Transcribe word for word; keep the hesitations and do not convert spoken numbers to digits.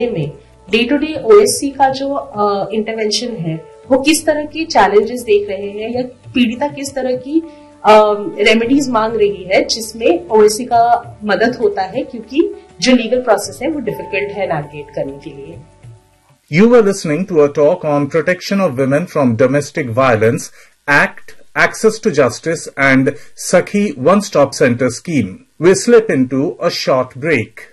में day to day OSC का जो इंटरवेंशन है वो किस तरह की चैलेंजेस देख रहे हैं या पीड़िता किस तरह की रेमेडीज uh, मांग रही है जिसमें ओएससी का मदद होता है, क्योंकि जो लीगल प्रोसेस है वो डिफिकल्ट है नेविगेट करने के लिए. You were listening to a talk on protection of women from domestic violence, Act, Access to Justice and Sakhi One Stop Center scheme. We slip into a short break.